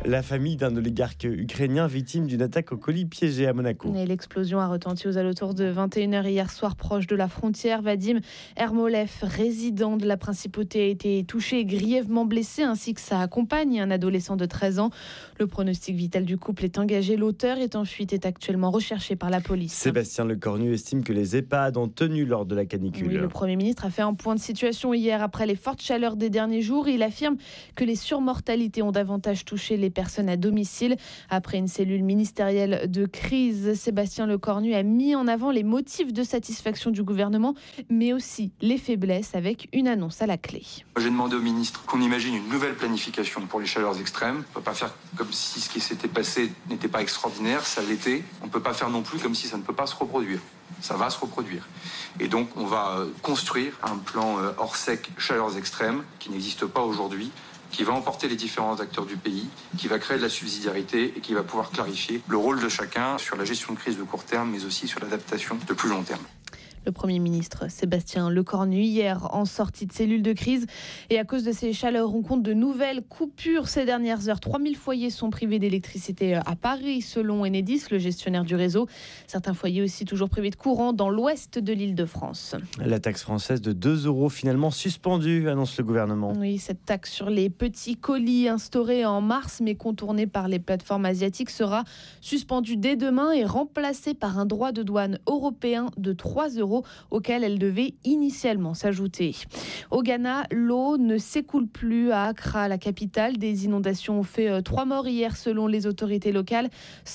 La famille d'un oligarque ukrainien victime d'une attaque au colis piégé à Monaco. Et l'explosion a retenti aux alentours de 21h hier soir proche de la frontière. Vadim Ermolev, résident de la principauté, a été touché et grièvement blessé, ainsi que sa compagne, un adolescent de 13 ans. Le pronostic vital du couple est engagé. L'auteur est en fuite, est actuellement recherché par la police. Sébastien Lecornu estime que les EHPAD ont tenu lors de la canicule. Oui, le Premier ministre a fait un point de situation hier après les fortes chaleurs des derniers jours. Il affirme que les surmortalités ont davantage touché les personnes à domicile. Après une cellule ministérielle de crise, Sébastien Lecornu a mis en avant les motifs de satisfaction du gouvernement, mais aussi les faiblesses, avec une annonce à la clé. J'ai demandé au ministre qu'on imagine une nouvelle planification pour les chaleurs extrêmes. On ne peut pas faire comme si ce qui s'était passé n'était pas extraordinaire, ça l'était. On ne peut pas faire non plus comme si ça ne peut pas se reproduire. Ça va se reproduire. Et donc, on va construire un plan hors sec chaleurs extrêmes qui n'existe pas aujourd'hui, qui va emporter les différents acteurs du pays, qui va créer de la subsidiarité et qui va pouvoir clarifier le rôle de chacun sur la gestion de crise de court terme, mais aussi sur l'adaptation de plus long terme. Le Premier ministre Sébastien Lecornu hier en sortie de cellule de crise. Et à cause de ces chaleurs, on compte de nouvelles coupures ces dernières heures. 3000 foyers sont privés d'électricité à Paris, selon Enedis, le gestionnaire du réseau. Certains foyers aussi toujours privés de courant dans l'ouest de l'Île-de-France. La taxe française de 2 € finalement suspendue, annonce le gouvernement. Oui, cette taxe sur les petits colis instaurée en mars, mais contournée par les plateformes asiatiques, sera suspendue dès demain et remplacée par un droit de douane européen de 3 € auquel elle devait initialement s'ajouter. Au Ghana, l'eau ne s'écoule plus à Accra, la capitale. Des inondations ont fait 3 morts hier selon les autorités locales.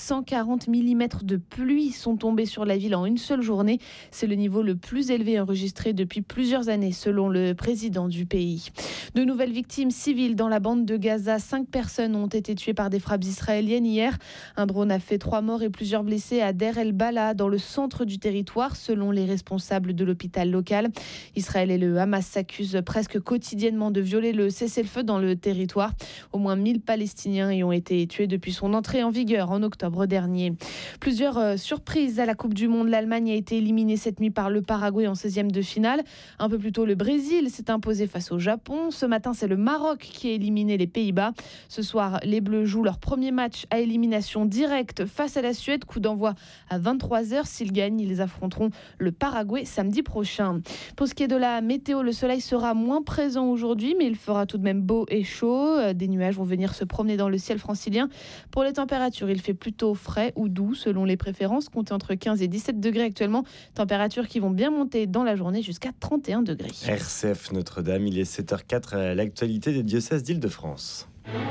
140 mm de pluie sont tombés sur la ville en une seule journée. C'est le niveau le plus élevé enregistré depuis plusieurs années selon le président du pays. De nouvelles victimes civiles dans la bande de Gaza. 5 personnes ont été tuées par des frappes israéliennes hier. Un drone a fait 3 morts et plusieurs blessés à Deir el-Bala, dans le centre du territoire, selon les responsables de l'hôpital local. Israël et le Hamas s'accusent presque quotidiennement de violer le cessez-le-feu dans le territoire. Au moins 1000 Palestiniens y ont été tués depuis son entrée en vigueur en octobre dernier. Plusieurs surprises à la Coupe du Monde. L'Allemagne a été éliminée cette nuit par le Paraguay en 16e de finale. Un peu plus tôt, le Brésil s'est imposé face au Japon. Ce matin, c'est le Maroc qui a éliminé les Pays-Bas. Ce soir, les Bleus jouent leur premier match à élimination directe face à la Suède. Coup d'envoi à 23h. S'ils gagnent, ils affronteront le Paraguay samedi prochain. Pour ce qui est de la météo, le soleil sera moins présent aujourd'hui, mais il fera tout de même beau et chaud. Des nuages vont venir se promener dans le ciel francilien. Pour les températures, il fait plutôt frais ou doux selon les préférences, comptez entre 15 et 17 degrés actuellement. Températures qui vont bien monter dans la journée jusqu'à 31 degrés. RCF Notre-Dame, il est 7h04 à l'actualité des diocèses d'Île-de-France.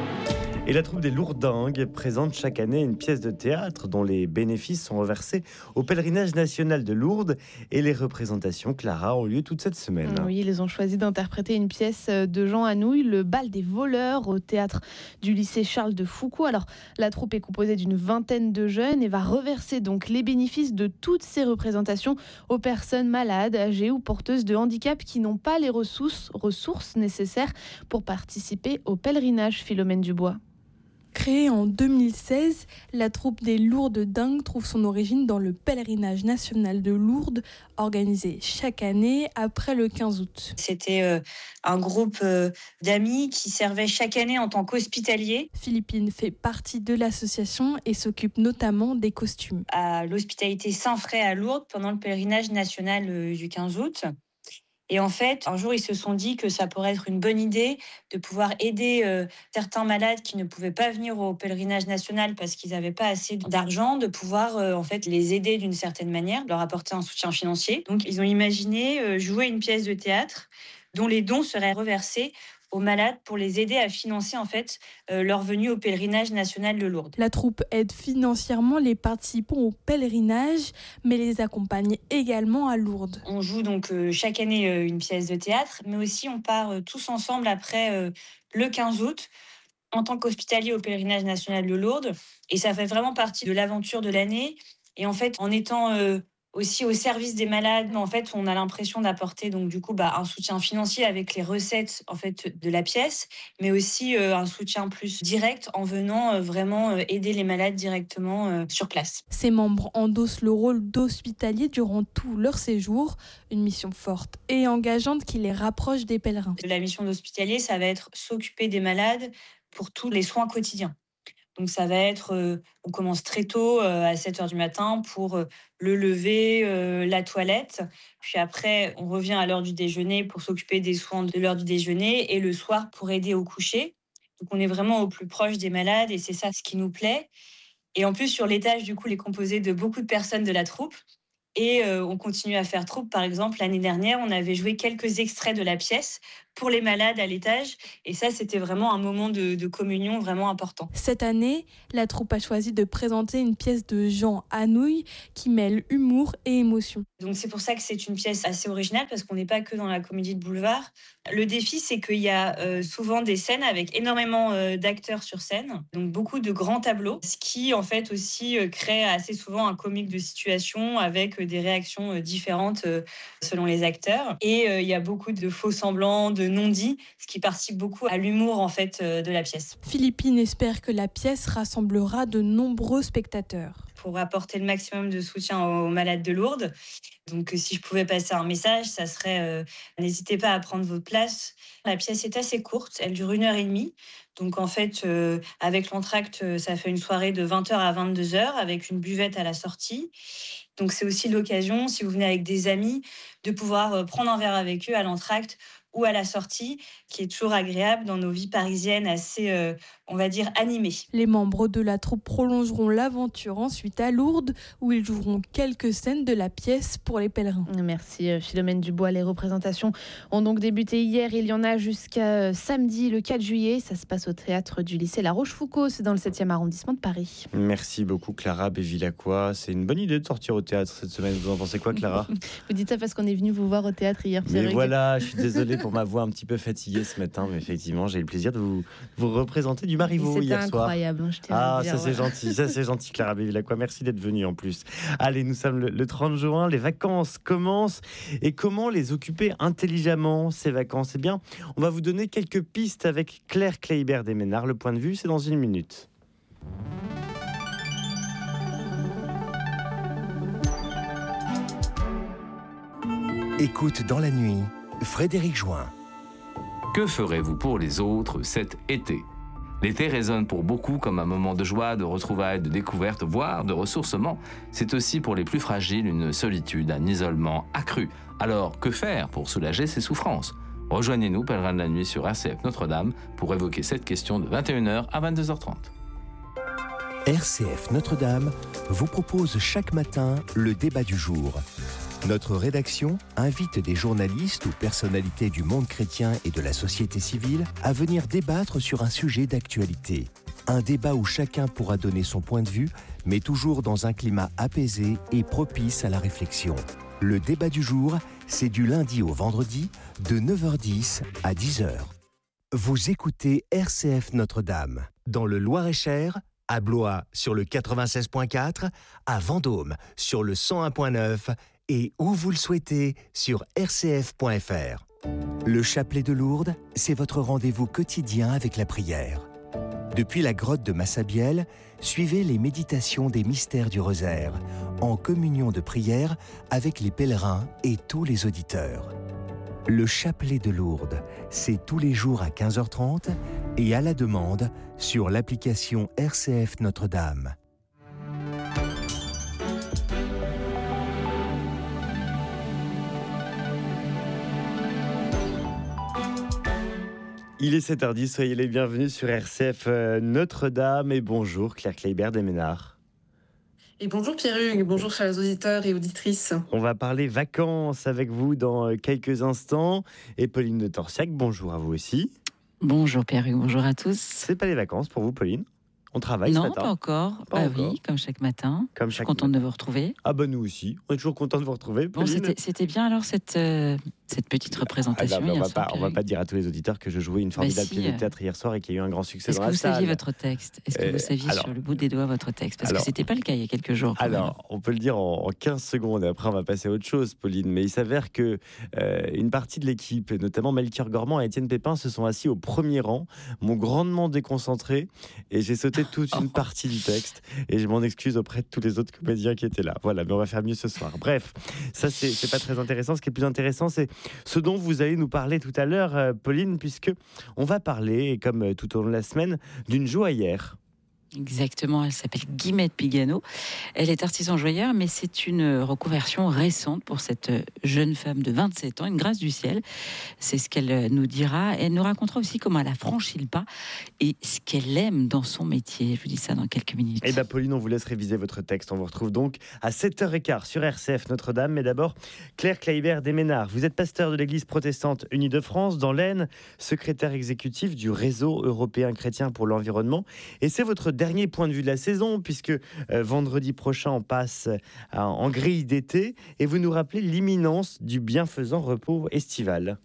Et la troupe des Lourdingues présente chaque année une pièce de théâtre dont les bénéfices sont reversés au pèlerinage national de Lourdes. Et les représentations, Clara, ont lieu toute cette semaine. Oui, ils ont choisi d'interpréter une pièce de Jean Anouilh, Le bal des voleurs, au théâtre du lycée Charles de Foucault. Alors, la troupe est composée d'une vingtaine de jeunes et va reverser donc les bénéfices de toutes ces représentations aux personnes malades, âgées ou porteuses de handicap qui n'ont pas les ressources nécessaires pour participer au pèlerinage. Philomène Dubois. Créée en 2016, la troupe des Lourdingues trouve son origine dans le pèlerinage national de Lourdes, organisé chaque année après le 15 août. C'était un groupe d'amis qui servaient chaque année en tant qu'hospitaliers. Philippine fait partie de l'association et s'occupe notamment des costumes. À l'hospitalité Saint-Fray à Lourdes pendant le pèlerinage national du 15 août. Et en fait, un jour, ils se sont dit que ça pourrait être une bonne idée de pouvoir aider certains malades qui ne pouvaient pas venir au pèlerinage national parce qu'ils n'avaient pas assez d'argent, de pouvoir en fait les aider d'une certaine manière, leur apporter un soutien financier. Donc, ils ont imaginé jouer une pièce de théâtre dont les dons seraient reversés aux malades pour les aider à financer en fait leur venue au pèlerinage national de Lourdes. La troupe aide financièrement les participants au pèlerinage, mais les accompagne également à Lourdes. On joue donc chaque année une pièce de théâtre, mais aussi on part tous ensemble après le 15 août en tant qu'hospitalier au pèlerinage national de Lourdes. Et ça fait vraiment partie de l'aventure de l'année. Et en fait, en étant aussi au service des malades, en fait, on a l'impression d'apporter donc du coup un soutien financier avec les recettes en fait de la pièce, mais aussi un soutien plus direct en venant vraiment aider les malades directement sur place. Ses membres endossent le rôle d'hospitalier durant tout leur séjour, une mission forte et engageante qui les rapproche des pèlerins. La mission d'hospitalier, ça va être s'occuper des malades pour tous les soins quotidiens. Donc ça va être, on commence très tôt, à 7h du matin pour le lever, la toilette. Puis après, on revient à l'heure du déjeuner pour s'occuper des soins de l'heure du déjeuner et le soir pour aider au coucher. Donc on est vraiment au plus proche des malades et c'est ça ce qui nous plaît. Et en plus, sur l'étage, du coup, il est composé de beaucoup de personnes de la troupe. Et on continue à faire troupe. Par exemple, l'année dernière, on avait joué quelques extraits de la pièce pour les malades à l'étage. Et ça, c'était vraiment un moment de communion vraiment important. Cette année, la troupe a choisi de présenter une pièce de Jean Anouilh qui mêle humour et émotion. Donc c'est pour ça que c'est une pièce assez originale parce qu'on n'est pas que dans la comédie de boulevard. Le défi, c'est qu'il y a souvent des scènes avec énormément d'acteurs sur scène, donc beaucoup de grands tableaux, ce qui en fait aussi crée assez souvent un comique de situation avec des réactions différentes selon les acteurs. Et il y a beaucoup de faux semblants, de non-dits, ce qui participe beaucoup à l'humour en fait de la pièce. Philippine espère que la pièce rassemblera de nombreux spectateurs. Pour apporter le maximum de soutien aux malades de Lourdes. Donc, si je pouvais passer un message, ça serait n'hésitez pas à prendre votre place. La pièce est assez courte, elle dure 1h30. Donc, en fait, avec l'entracte, ça fait une soirée de 20h à 22h avec une buvette à la sortie. Donc, c'est aussi l'occasion, si vous venez avec des amis, de pouvoir prendre un verre avec eux à l'entracte ou à la sortie, qui est toujours agréable dans nos vies parisiennes assez, on va dire, animées. Les membres de la troupe prolongeront l'aventure ensuite à Lourdes, où ils joueront quelques scènes de la pièce pour les pèlerins. Merci Philomène Dubois. Les représentations ont donc débuté hier. Il y en a jusqu'à samedi, le 4 juillet. Ça se passe au théâtre du lycée La Rochefoucauld, c'est dans le 7e arrondissement de Paris. Merci beaucoup Clara Bevilacqua. C'est une bonne idée de sortir au théâtre cette semaine. Vous en pensez quoi, Clara ? Vous dites ça parce qu'on est venu vous voir au théâtre hier, Pierre. Mais voilà, je suis désolé pour ma voix un petit peu fatiguée ce matin, mais effectivement, j'ai eu le plaisir de vous représenter du Marivaux hier soir. C'était incroyable, je tiens à dire, ça c'est gentil, Clara Bevilacqua. Merci d'être venue en plus. Allez, nous sommes le 30 juin, les vacances commencent. Et comment les occuper intelligemment, ces vacances ? Eh bien, on va vous donner quelques pistes avec Claire Kleibert des Ménards. Le point de vue, c'est dans une minute. Écoute dans la nuit, Frédéric Join. Que ferez-vous pour les autres cet été ? L'été résonne pour beaucoup comme un moment de joie, de retrouvailles, de découverte, voire de ressourcement. C'est aussi pour les plus fragiles une solitude, un isolement accru. Alors, que faire pour soulager ces souffrances ? Rejoignez-nous, Pèlerins de la Nuit, sur RCF Notre-Dame pour évoquer cette question de 21h à 22h30. RCF Notre-Dame vous propose chaque matin le débat du jour. Notre rédaction invite des journalistes ou personnalités du monde chrétien et de la société civile à venir débattre sur un sujet d'actualité. Un débat où chacun pourra donner son point de vue, mais toujours dans un climat apaisé et propice à la réflexion. Le débat du jour, c'est du lundi au vendredi, de 9h10 à 10h. Vous écoutez RCF Notre-Dame, dans le Loir-et-Cher, à Blois sur le 96.4, à Vendôme sur le 101.9 et où vous le souhaitez sur rcf.fr. Le chapelet de Lourdes, c'est votre rendez-vous quotidien avec la prière. Depuis la grotte de Massabielle, suivez les méditations des mystères du rosaire, en communion de prière avec les pèlerins et tous les auditeurs. Le chapelet de Lourdes, c'est tous les jours à 15h30 et à la demande sur l'application RCF Notre-Dame. Il est 7h10, soyez les bienvenus sur RCF Notre-Dame et bonjour Claire Kleibert des Ménards. Et bonjour Pierre-Hugues, bonjour chers auditeurs et auditrices. On va parler vacances avec vous dans quelques instants. Et Pauline de Torsiac, bonjour à vous aussi. Bonjour Pierre-Hugues, bonjour à tous. C'est pas les vacances pour vous, Pauline ? On travaille ce matin ? Non, pas encore. Oui, comme chaque matin. Je suis contente de vous retrouver. Ah bah nous aussi, on est toujours contents de vous retrouver, Pauline. Bon, c'était bien alors cette petite représentation hier soir. On va pas dire à tous les auditeurs que je jouais une formidable pièce de théâtre hier soir et qu'il y a eu un grand succès dans la salle. Est-ce que vous saviez votre texte ? Est-ce que vous saviez sur le bout des doigts votre texte ? Parce que c'était pas le cas il y a quelques jours. Alors, on peut le dire en 15 secondes, et après on va passer à autre chose, Pauline. Mais il s'avère que une partie de l'équipe, notamment Melchior Gormand et Étienne Pépin, se sont assis au premier rang, m'ont grandement déconcentré et j'ai sauté toute une partie du texte et je m'en excuse auprès de tous les autres comédiens qui étaient là. Voilà, mais on va faire mieux ce soir. Bref, ça c'est pas très intéressant. Ce qui est plus intéressant, c'est ce dont vous allez nous parler tout à l'heure, Pauline, puisque on va parler, comme tout au long de la semaine, d'une joaillère. Exactement, elle s'appelle Guillemette Pigano. Elle est artisan-joyeuse, mais c'est une reconversion récente pour cette jeune femme de 27 ans, une grâce du ciel. C'est ce qu'elle nous dira. Elle nous racontera aussi comment elle a franchi le pas et ce qu'elle aime dans son métier. Je vous dis ça dans quelques minutes. Et Pauline, on vous laisse réviser votre texte. On vous retrouve donc à 7h15 sur RCF Notre-Dame. Mais d'abord, Claire Kleibert Desménards, vous êtes pasteur de l'Église protestante unie de France dans l'Aisne, secrétaire exécutif du Réseau européen chrétien pour l'environnement. Et c'est votre dernier point de vue de la saison, puisque vendredi prochain, on passe en grille d'été. Et vous nous rappelez l'imminence du bienfaisant repos estival.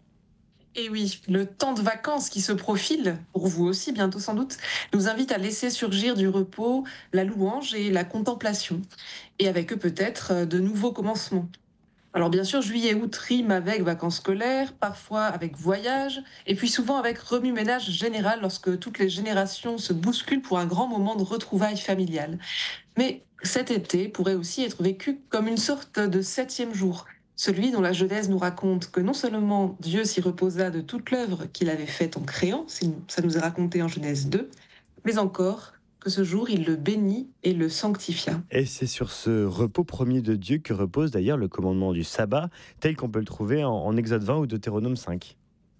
Et oui, le temps de vacances qui se profile, pour vous aussi bientôt sans doute, nous invite à laisser surgir du repos, la louange et la contemplation. Et avec eux peut-être de nouveaux commencements. Alors bien sûr, juillet-août rime avec vacances scolaires, parfois avec voyage, et puis souvent avec remue-ménage général lorsque toutes les générations se bousculent pour un grand moment de retrouvailles familiales. Mais cet été pourrait aussi être vécu comme une sorte de 7e jour, celui dont la Genèse nous raconte que non seulement Dieu s'y reposa de toute l'œuvre qu'il avait faite en créant, ça nous est raconté en Genèse 2, mais encore que ce jour, il le bénit et le sanctifia. Et c'est sur ce repos premier de Dieu que repose d'ailleurs le commandement du sabbat, tel qu'on peut le trouver en Exode 20 ou Deutéronome 5.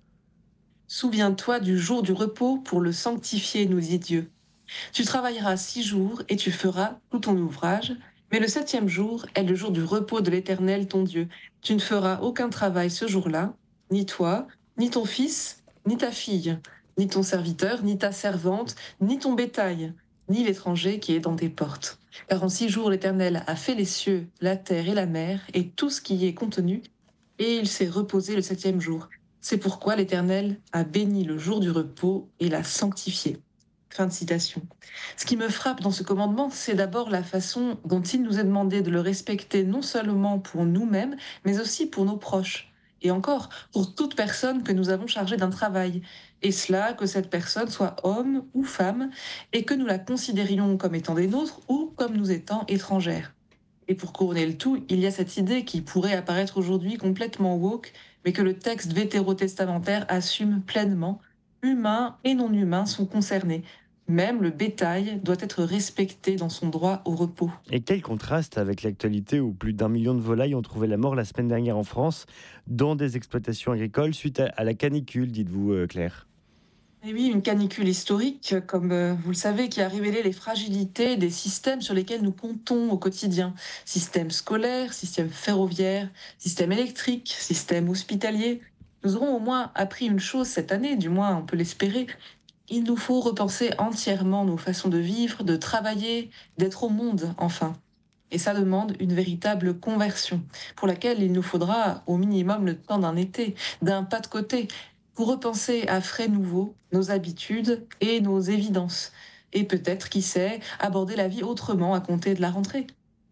Souviens-toi du jour du repos pour le sanctifier, nous dit Dieu. Tu travailleras 6 jours et tu feras tout ton ouvrage, mais le 7e jour est le jour du repos de l'Éternel, ton Dieu. Tu ne feras aucun travail ce jour-là, ni toi, ni ton fils, ni ta fille, ni ton serviteur, ni ta servante, ni ton bétail, ni l'étranger qui est dans tes portes. Car en 6 jours, l'Éternel a fait les cieux, la terre et la mer, et tout ce qui y est contenu, et il s'est reposé le 7e jour. C'est pourquoi l'Éternel a béni le jour du repos et l'a sanctifié. Fin de citation. Ce qui me frappe dans ce commandement, c'est d'abord la façon dont il nous est demandé de le respecter non seulement pour nous-mêmes, mais aussi pour nos proches. Et encore, pour toute personne que nous avons chargée d'un travail. Et cela, que cette personne soit homme ou femme, et que nous la considérions comme étant des nôtres ou comme nous étant étrangères. Et pour couronner le tout, il y a cette idée qui pourrait apparaître aujourd'hui complètement woke, mais que le texte vétérotestamentaire assume pleinement. Humains et non humains sont concernés. Même le bétail doit être respecté dans son droit au repos. Et quel contraste avec l'actualité où plus d'1 million de volailles ont trouvé la mort la semaine dernière en France, dans des exploitations agricoles, suite à la canicule, dites-vous Claire. Et oui, une canicule historique, comme vous le savez, qui a révélé les fragilités des systèmes sur lesquels nous comptons au quotidien. Système scolaire, système ferroviaire, système électrique, système hospitalier. Nous aurons au moins appris une chose cette année, du moins on peut l'espérer. Il nous faut repenser entièrement nos façons de vivre, de travailler, d'être au monde, enfin. Et ça demande une véritable conversion, pour laquelle il nous faudra au minimum le temps d'un été, d'un pas de côté, pour repenser à frais nouveaux nos habitudes et nos évidences. Et peut-être, qui sait, aborder la vie autrement à compter de la rentrée.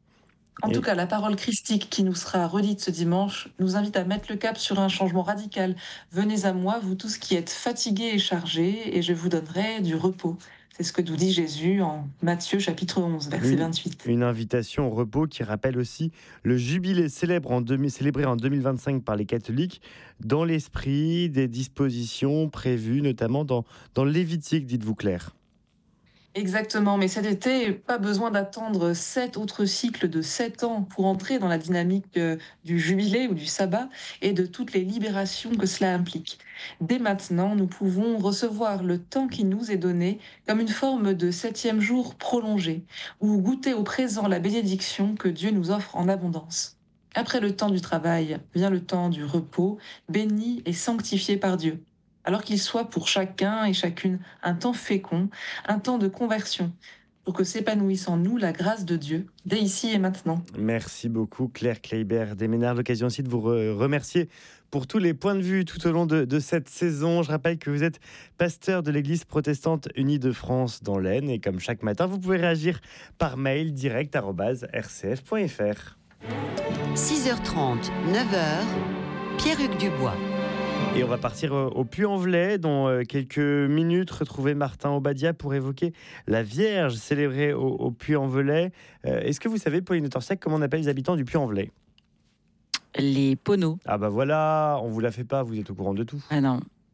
En tout cas, la parole christique qui nous sera redite ce dimanche nous invite à mettre le cap sur un changement radical. Venez à moi, vous tous qui êtes fatigués et chargés, et je vous donnerai du repos. C'est ce que nous dit Jésus en Matthieu chapitre 11, verset 28. Une invitation au repos qui rappelle aussi le jubilé célébré en 2025 par les catholiques, dans l'esprit des dispositions prévues, notamment dans le Lévitique, dites-vous Claire. Exactement, mais cet été, pas besoin d'attendre 7 autres cycles de 7 ans pour entrer dans la dynamique du jubilé ou du sabbat et de toutes les libérations que cela implique. Dès maintenant, nous pouvons recevoir le temps qui nous est donné comme une forme de 7e jour prolongé, ou goûter au présent la bénédiction que Dieu nous offre en abondance. Après le temps du travail, vient le temps du repos, béni et sanctifié par Dieu. Alors qu'il soit pour chacun et chacune un temps fécond, un temps de conversion, pour que s'épanouisse en nous la grâce de Dieu, dès ici et maintenant. Merci beaucoup Claire Kleibert Desménards. L'occasion aussi de vous remercier pour tous les points de vue tout au long de cette saison. Je rappelle que vous êtes pasteur de l'Église protestante unie de France dans l'Aisne, et comme chaque matin, vous pouvez réagir par mail direct@rcf.fr. 6h30, 9h, Pierre-Hugues Dubois. Et on va partir au Puy-en-Velay dans quelques minutes, retrouver Martin Obadia pour évoquer la Vierge célébrée au Puy-en-Velay. Est-ce que vous savez, Pauline Torsec, comment on appelle les habitants du Puy-en-Velay ? Les Poneaux. Ah bah voilà, on vous la fait pas, vous êtes au courant de tout. Ah non,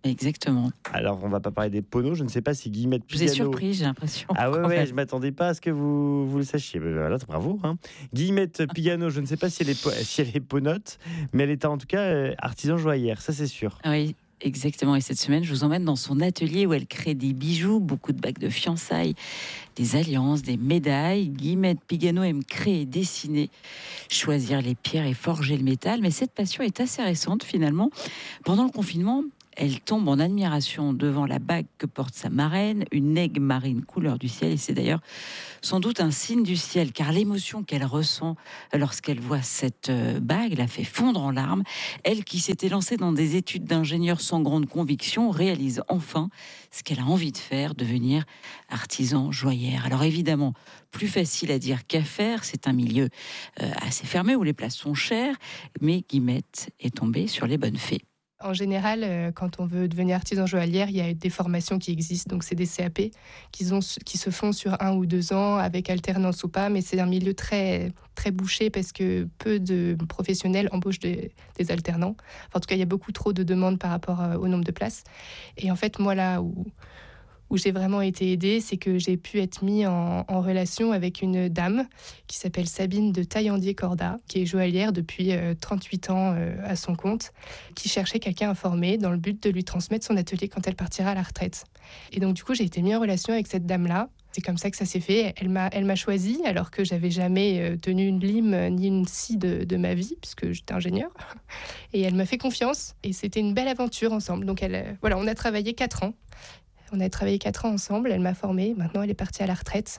Exactement. Alors, on va pas parler des poneaux. Je ne sais pas si Guillemette Je vous ai Pigano... surpris, j'ai l'impression. Ah quand ouais, même. je m'attendais pas à ce que vous le sachiez. Voilà, bravo. Hein. Guillemette Pigano, je ne sais pas si elle est ponote, mais elle est en tout cas artisan joaillère, ça c'est sûr. Oui, exactement. Et cette semaine, je vous emmène dans son atelier où elle crée des bijoux, beaucoup de bagues de fiançailles, des alliances, des médailles. Guillemette Pigano aime créer et dessiner, choisir les pierres et forger le métal. Mais cette passion est assez récente finalement. Pendant le confinement, elle tombe en admiration devant la bague que porte sa marraine, une aigue marine couleur du ciel. Et c'est d'ailleurs sans doute un signe du ciel, car l'émotion qu'elle ressent lorsqu'elle voit cette bague la fait fondre en larmes. Elle qui s'était lancée dans des études d'ingénieur sans grande conviction réalise enfin ce qu'elle a envie de faire, devenir artisan joaillère. Alors évidemment, plus facile à dire qu'à faire, c'est un milieu assez fermé où les places sont chères, mais Guillemette est tombée sur les bonnes fées. En général, quand on veut devenir artisan joaillière, il y a des formations qui existent. Donc, c'est des CAP qui se font sur 1 ou 2 ans avec alternance ou pas. Mais c'est un milieu très, très bouché parce que peu de professionnels embauchent des alternants. Enfin, en tout cas, il y a beaucoup trop de demandes par rapport au nombre de places. Et en fait, moi, là où j'ai vraiment été aidée, c'est que j'ai pu être mis en relation avec une dame qui s'appelle Sabine de Taillandier-Corda, qui est joaillière depuis 38 ans à son compte, qui cherchait quelqu'un à former dans le but de lui transmettre son atelier quand elle partira à la retraite. Et donc, du coup, j'ai été mis en relation avec cette dame-là. C'est comme ça que ça s'est fait. Elle m'a choisie alors que j'avais jamais tenu une lime ni une scie de ma vie, puisque j'étais ingénieure. Et elle m'a fait confiance et c'était une belle aventure ensemble. Donc, voilà, on a travaillé 4 ans. On a travaillé 4 ans ensemble, elle m'a formée, maintenant elle est partie à la retraite.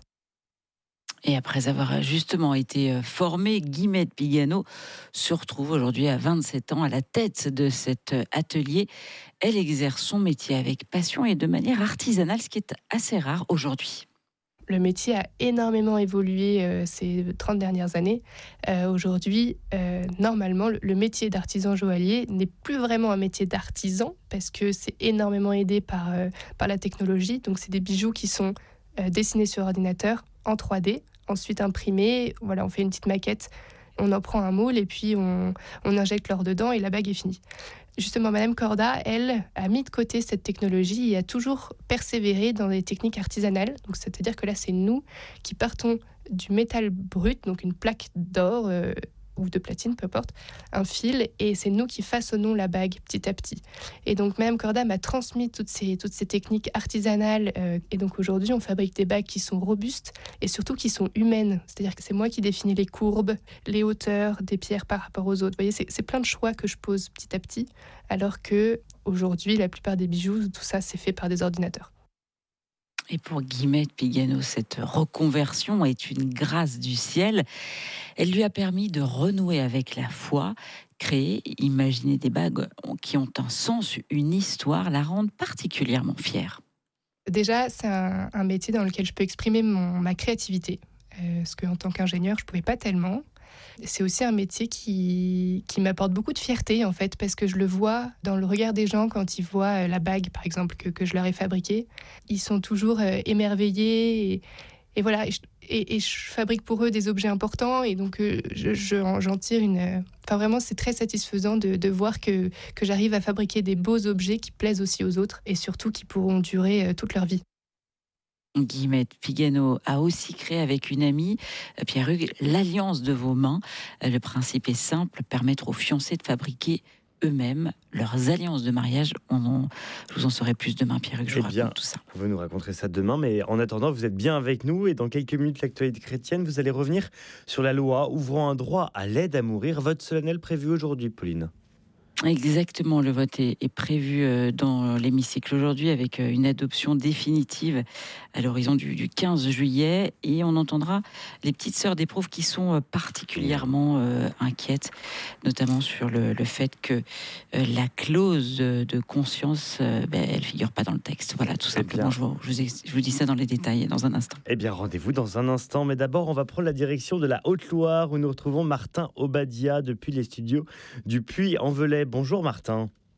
Et après avoir justement été formée, Guillemette Pigano se retrouve aujourd'hui à 27 ans à la tête de cet atelier. Elle exerce son métier avec passion et de manière artisanale, ce qui est assez rare aujourd'hui. Le métier a énormément évolué ces 30 dernières années. Aujourd'hui, normalement, le métier d'artisan joaillier n'est plus vraiment un métier d'artisan parce que c'est énormément aidé par la technologie. Donc, c'est des bijoux qui sont dessinés sur ordinateur en 3D, ensuite imprimés. Voilà, on fait une petite maquette, on en prend un moule et puis on injecte l'or dedans et la bague est finie. Justement, Madame Corda, elle, a mis de côté cette technologie et a toujours persévéré dans des techniques artisanales. Donc, c'est-à-dire que là, c'est nous qui partons du métal brut, donc une plaque d'or ou de platine, peu importe, un fil, et c'est nous qui façonnons la bague petit à petit. Et donc, Madame Corda m'a transmis toutes ces techniques artisanales. Et donc, aujourd'hui, on fabrique des bagues qui sont robustes et surtout qui sont humaines. C'est-à-dire que c'est moi qui définis les courbes, les hauteurs des pierres par rapport aux autres. Vous voyez, c'est plein de choix que je pose petit à petit, alors que aujourd'hui, la plupart des bijoux, tout ça, c'est fait par des ordinateurs. Et pour Guillemette Pigano, cette reconversion est une grâce du ciel. Elle lui a permis de renouer avec la foi, créer, imaginer des bagues qui ont un sens, une histoire, la rendent particulièrement fière. Déjà, c'est un métier dans lequel je peux exprimer ma créativité, ce qu'en tant qu'ingénieur, je ne pouvais pas tellement. C'est aussi un métier qui m'apporte beaucoup de fierté, en fait, parce que je le vois dans le regard des gens quand ils voient la bague, par exemple, que je leur ai fabriquée. Ils sont toujours émerveillés et voilà. Et je fabrique pour eux des objets importants et donc j'en tire une... Enfin, vraiment, c'est très satisfaisant de voir que j'arrive à fabriquer des beaux objets qui plaisent aussi aux autres et surtout qui pourront durer toute leur vie. Guillemette Pigano a aussi créé avec une amie, Pierre-Hugues, l'Alliance de vos mains. Le principe est simple, permettre aux fiancés de fabriquer eux-mêmes leurs alliances de mariage. Je vous en saurai plus demain, Pierre-Hugues, je vous raconte tout ça. Vous nous raconterez ça demain, mais en attendant, vous êtes bien avec nous et dans quelques minutes, l'actualité chrétienne, vous allez revenir sur la loi ouvrant un droit à l'aide à mourir. Vote solennel prévu aujourd'hui, Pauline. Exactement, le vote est prévu dans l'hémicycle aujourd'hui avec une adoption définitive à l'horizon du 15 juillet et on entendra les petites sœurs d'épreuve qui sont particulièrement inquiètes, notamment sur le fait que la clause de conscience, elle figure pas dans le texte. Voilà, tout simplement, je vous dis ça dans les détails dans un instant. Eh bien, rendez-vous dans un instant, mais d'abord, on va prendre la direction de la Haute-Loire où nous retrouvons Martin Obadia depuis les studios du Puy-en-Velay. Bonjour Martin.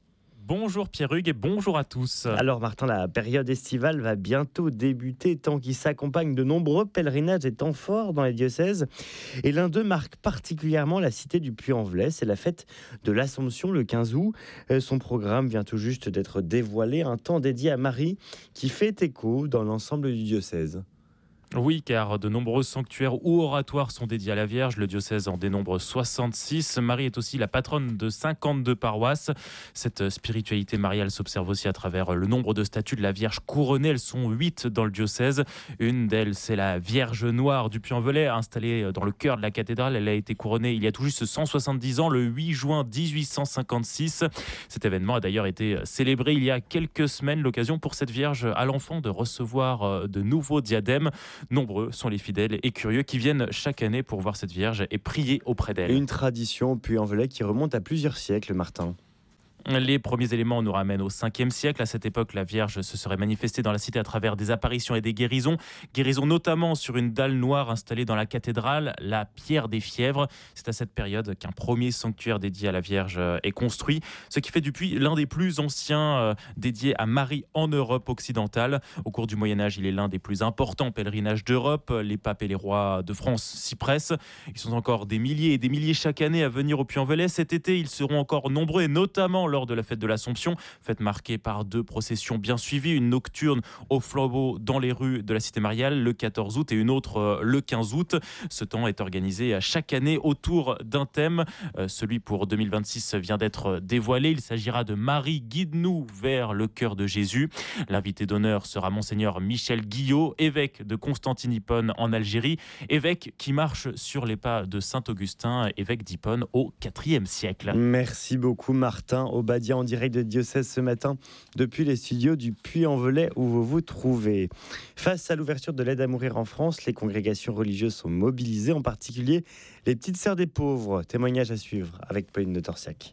Bonjour Pierre-Hugues et bonjour à tous. Alors Martin, la période estivale va bientôt débuter, temps qui s'accompagne de nombreux pèlerinages et temps forts dans les diocèses. Et l'un d'eux marque particulièrement la cité du Puy-en-Velay, c'est la fête de l'Assomption le 15 août. Son programme vient tout juste d'être dévoilé, un temps dédié à Marie qui fait écho dans l'ensemble du diocèse. Oui, car de nombreux sanctuaires ou oratoires sont dédiés à la Vierge. Le diocèse en dénombre 66. Marie est aussi la patronne de 52 paroisses. Cette spiritualité mariale s'observe aussi à travers le nombre de statues de la Vierge couronnée. Elles sont 8 dans le diocèse. Une d'elles, c'est la Vierge Noire du Puy-en-Velay, installée dans le cœur de la cathédrale. Elle a été couronnée il y a tout juste 170 ans, le 8 juin 1856. Cet événement a d'ailleurs été célébré il y a quelques semaines. L'occasion pour cette Vierge à l'enfant de recevoir de nouveaux diadèmes. Nombreux sont les fidèles et curieux qui viennent chaque année pour voir cette Vierge et prier auprès d'elle. Une tradition Puy-en-Velay qui remonte à plusieurs siècles, Martin. Les premiers éléments nous ramènent au 5e siècle. À cette époque, la Vierge se serait manifestée dans la cité à travers des apparitions et des guérisons. Guérisons notamment sur une dalle noire installée dans la cathédrale, la Pierre des Fièvres. C'est à cette période qu'un premier sanctuaire dédié à la Vierge est construit, ce qui fait du Puy l'un des plus anciens dédiés à Marie en Europe occidentale. Au cours du Moyen-Âge, il est l'un des plus importants pèlerinages d'Europe. Les papes et les rois de France s'y pressent. Ils sont encore des milliers et des milliers chaque année à venir au Puy-en-Velay. Cet été, ils seront encore nombreux et notamment lors de la fête de l'Assomption, fête marquée par 2 processions bien suivies, une nocturne au flambeau dans les rues de la cité mariale le 14 août et une autre le 15 août. Ce temps est organisé chaque année autour d'un thème. Celui pour 2026 vient d'être dévoilé. Il s'agira de Marie, guide-nous vers le cœur de Jésus. L'invité d'honneur sera Monseigneur Michel Guillot, évêque de Constantinople en Algérie, évêque qui marche sur les pas de Saint-Augustin, évêque d'Hippone au IVe siècle. Merci beaucoup Martin Obadia en direct de diocèse ce matin depuis les studios du Puy-en-Velay où vous vous trouvez. Face à l'ouverture de l'aide à mourir en France, les congrégations religieuses sont mobilisées, en particulier les petites sœurs des pauvres. Témoignage à suivre avec Pauline de Torsiac.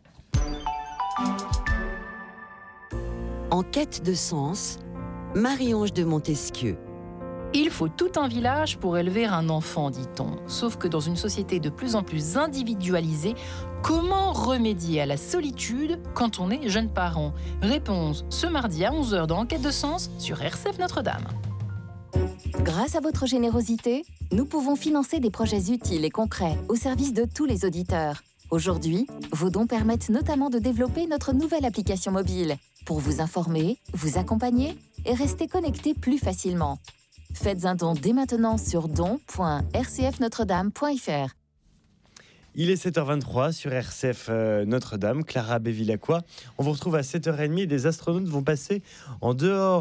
En quête de sens, Marie-Ange de Montesquieu. Il faut tout un village pour élever un enfant, dit-on. Sauf que dans une société de plus en plus individualisée, comment remédier à la solitude quand on est jeune parent ? Réponse ce mardi à 11h dans Enquête de sens sur RCF Notre-Dame. Grâce à votre générosité, nous pouvons financer des projets utiles et concrets au service de tous les auditeurs. Aujourd'hui, vos dons permettent notamment de développer notre nouvelle application mobile pour vous informer, vous accompagner et rester connecté plus facilement. Faites un don dès maintenant sur don.rcfnotredame.fr. Il est 7h23 sur RCF Notre-Dame, Clara Bévilacqua. On vous retrouve à 7h30 et des astronautes vont passer un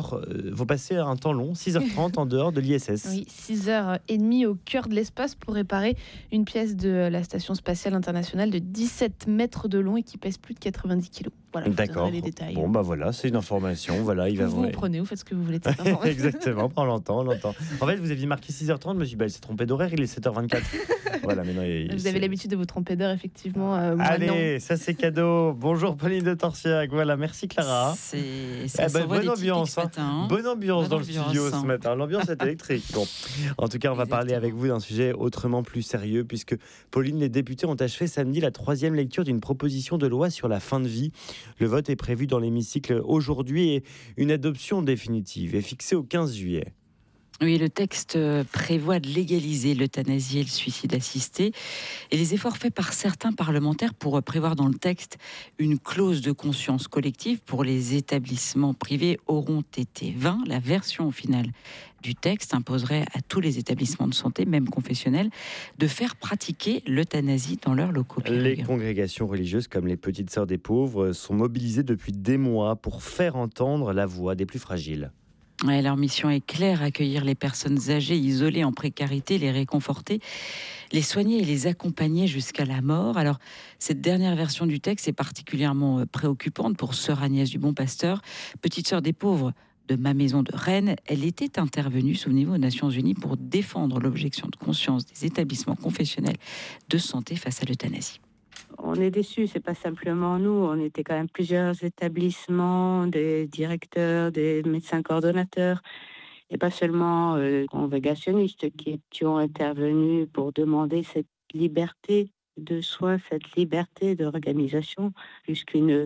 temps long, 6h30 en dehors de l'ISS. Oui, 6h30 au cœur de l'espace pour réparer une pièce de la Station Spatiale Internationale de 17 mètres de long et qui pèse plus de 90 kg. Voilà, d'accord. Les détails. Bon, bah voilà, c'est une information. Voilà, vous prenez, vous faites ce que vous voulez. Exactement, on l'entend. En fait, vous aviez marqué 6h30, je me suis dit, elle s'est trompée d'horaire, il est 7h24. Voilà, mais non, vous avez l'habitude de vous tromper d'heure, effectivement. Allez, ça c'est cadeau. Bonjour Pauline de Torsiac. Voilà, merci Clara. Bonne ambiance, bonne ambiance dans le studio ce matin. L'ambiance est électrique. Bon. En tout cas, on va parler avec vous d'un sujet autrement plus sérieux, puisque Pauline, les députés ont achevé samedi la 3e lecture d'une proposition de loi sur la fin de vie. Le vote est prévu dans l'hémicycle aujourd'hui et une adoption définitive est fixée au 15 juillet. Oui, le texte prévoit de légaliser l'euthanasie et le suicide assisté. Et les efforts faits par certains parlementaires pour prévoir dans le texte une clause de conscience collective pour les établissements privés auront été vains. La version finale du texte imposerait à tous les établissements de santé, même confessionnels, de faire pratiquer l'euthanasie dans leurs locaux. Les congrégations religieuses, comme les Petites Sœurs des Pauvres, sont mobilisées depuis des mois pour faire entendre la voix des plus fragiles. Ouais, leur mission est claire, accueillir les personnes âgées, isolées, en précarité, les réconforter, les soigner et les accompagner jusqu'à la mort. Alors, cette dernière version du texte est particulièrement préoccupante pour sœur Agnès du Bon Pasteur, petite sœur des pauvres de ma maison de Rennes. Elle était intervenue, souvenez-vous, aux Nations Unies pour défendre l'objection de conscience des établissements confessionnels de santé face à l'euthanasie. On est déçus, c'est pas simplement nous, on était quand même plusieurs établissements, des directeurs, des médecins coordonnateurs, et pas seulement congrégationnistes qui ont intervenu pour demander cette liberté de soi, cette liberté d'organisation, plus qu'une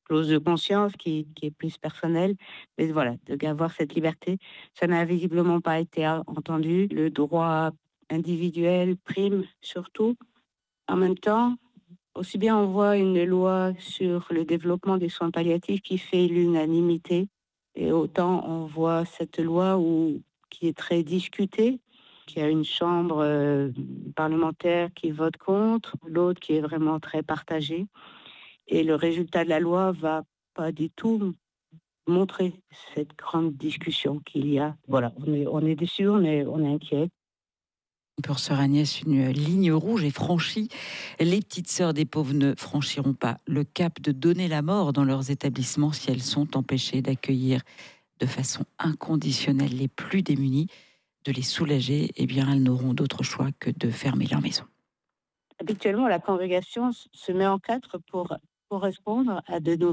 clause de conscience qui est plus personnelle. Mais voilà, d'avoir cette liberté, ça n'a visiblement pas été entendu. Le droit individuel prime surtout. En même temps, aussi bien on voit une loi sur le développement des soins palliatifs qui fait l'unanimité, et autant on voit cette loi qui est très discutée, qui a une chambre parlementaire qui vote contre, l'autre qui est vraiment très partagée. Et le résultat de la loi va pas du tout montrer cette grande discussion qu'il y a. Voilà, on est déçus, on est inquiets. Pour sœur Agnès, une ligne rouge est franchie. Les petites sœurs des pauvres ne franchiront pas le cap de donner la mort dans leurs établissements si elles sont empêchées d'accueillir de façon inconditionnelle les plus démunis, de les soulager. Eh bien, elles n'auront d'autre choix que de fermer leur maison. Habituellement, la congrégation se met en quatre pour correspondre à de